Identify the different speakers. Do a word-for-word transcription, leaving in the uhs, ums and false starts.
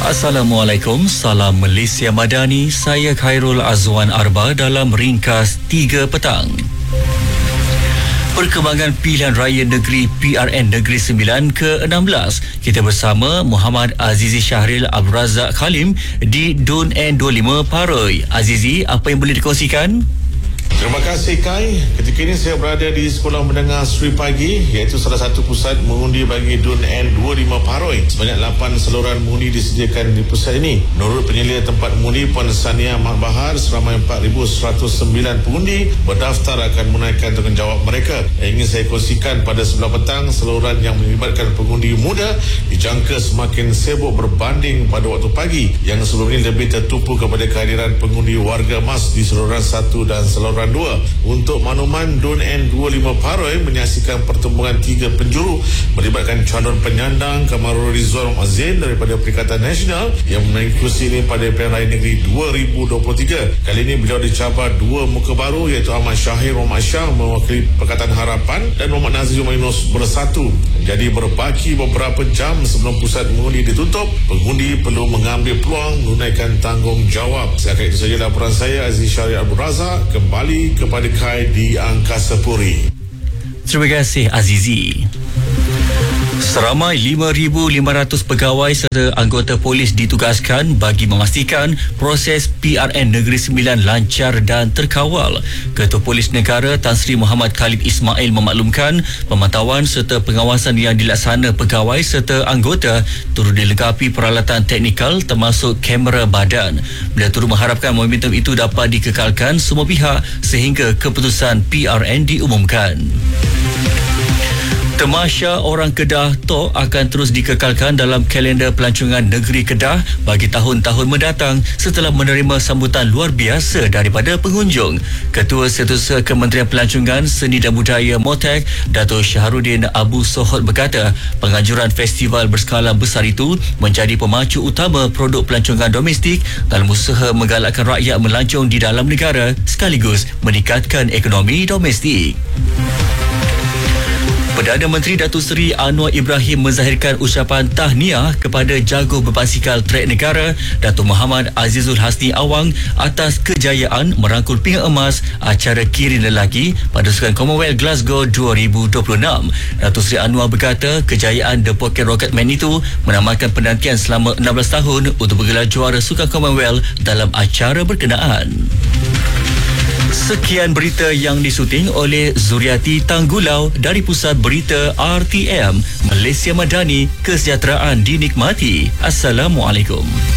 Speaker 1: Assalamualaikum, salam Malaysia Madani. Saya Khairul Azwan Arba dalam ringkas tiga petang. Perkembangan pilihan raya negeri P R N Negeri Sembilan ke enam belas. Kita bersama Muhammad Azizi Syahril Abdul Razak Khalim di Dun N dua puluh lima Paroi. Azizi, apa yang boleh dikongsikan?
Speaker 2: Terima kasih Kai. Ketika ini saya berada di Sekolah Menengah Sri Pagi, iaitu salah satu pusat mengundi bagi Dun N dua puluh lima Paroi. Sebanyak lapan saluran mengundi disediakan di pusat ini. Menurut penyelia tempat mengundi Puan Sania Mat Bahar, seramai empat ribu seratus sembilan pengundi berdaftar akan menunaikan tanggungjawab mereka. Yang ingin saya kongsikan pada sebelah petang, saluran yang melibatkan pengundi muda dijangka semakin sibuk berbanding pada waktu pagi yang sebelum ini lebih tertumpu kepada kehadiran pengundi warga emas di saluran satu dan saluran dua. Untuk makluman, Dun N dua puluh lima Paroi menyaksikan pertembungan tiga penjuru melibatkan calon penyandang Kamarul Rizwan Azin daripada Perikatan Nasional yang menaiki kursi ini pada Pilihan Raya Negeri dua ribu dua puluh tiga. Kali ini beliau dicabar dua muka baru, iaitu Ahmad Syahir Muhammad Shah mewakili Pakatan Harapan dan Muhammad Nazir Yunus bersatu. Jadi berbaki beberapa jam sebelum pusat mengundi ditutup, pengundi perlu mengambil peluang menunaikan tanggungjawab. Setakat itu saja laporan saya, Aziz Syahrir Abdul Razak, kembali kepada Kai di Angkasa Puri.
Speaker 1: Terima kasih Azizi. Seramai lima ribu lima ratus pegawai serta anggota polis ditugaskan bagi memastikan proses P R N Negeri Sembilan lancar dan terkawal. Ketua Polis Negara Tan Sri Muhammad Khalid Ismail memaklumkan pemantauan serta pengawasan yang dilaksana pegawai serta anggota turut dilengkapi peralatan teknikal termasuk kamera badan. Beliau turut mengharapkan momentum itu dapat dikekalkan semua pihak sehingga keputusan P R N diumumkan. Tamasya Orang Kedah T O K akan terus dikekalkan dalam kalender pelancongan negeri Kedah bagi tahun-tahun mendatang setelah menerima sambutan luar biasa daripada pengunjung. Ketua Setiausaha Kementerian Pelancongan Seni dan Budaya Motek, Dato' Syahrudin Abu Sohod berkata, penganjuran festival berskala besar itu menjadi pemacu utama produk pelancongan domestik dalam usaha menggalakkan rakyat melancong di dalam negara sekaligus meningkatkan ekonomi domestik. Perdana Menteri Datuk Seri Anwar Ibrahim menzahirkan ucapan tahniah kepada jago berbasikal trek negara Datuk Muhammad Azizul Hasni Awang atas kejayaan merangkul pingat emas acara kirin lelaki pada Sukan Commonwealth Glasgow dua ribu dua puluh enam. Datuk Seri Anwar berkata kejayaan The Pocket Rocketman itu menamakan penantian selama enam belas tahun untuk bergelar juara Sukan Commonwealth dalam acara berkenaan. Sekian berita yang disuting oleh Zuriati Tanggulau dari Pusat Berita R T M Malaysia Madani. Kesejahteraan dinikmati. Assalamualaikum.